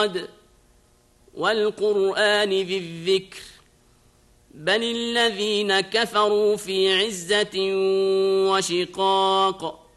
الصاد والقرآن ذي الذكر بل الذين كفروا في عزة وشقاق